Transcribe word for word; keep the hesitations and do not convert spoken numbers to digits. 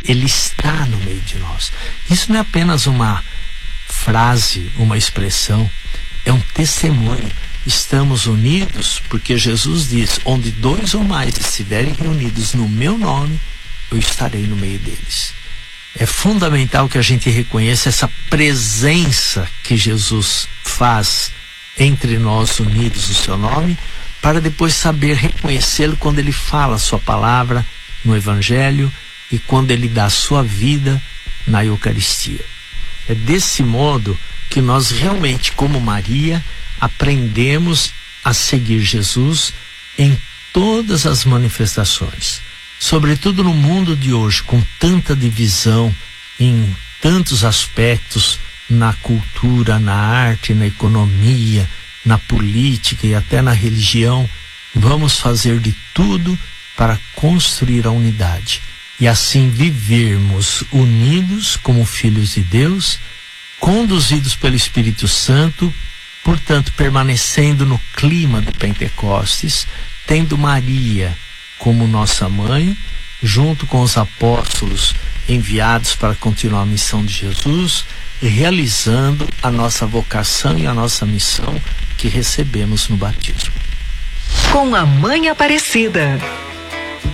Ele está no meio de nós. Isso não é apenas uma frase, uma expressão, é um testemunho. Estamos unidos porque Jesus diz: onde dois ou mais estiverem reunidos no meu nome, eu estarei no meio deles. É fundamental que a gente reconheça essa presença que Jesus faz entre nós unidos no seu nome, para depois saber reconhecê-lo quando ele fala a sua palavra no Evangelho e quando ele dá a sua vida na Eucaristia. É desse modo que nós realmente, como Maria, aprendemos a seguir Jesus em todas as manifestações. Sobretudo no mundo de hoje, com tanta divisão em tantos aspectos, na cultura, na arte, na economia, na política e até na religião, vamos fazer de tudo para construir a unidade e assim vivermos unidos como filhos de Deus, conduzidos pelo Espírito Santo, portanto permanecendo no clima do Pentecostes, tendo Maria como nossa mãe, junto com os apóstolos enviados para continuar a missão de Jesus, realizando a nossa vocação e a nossa missão que recebemos no batismo. Com a Mãe Aparecida.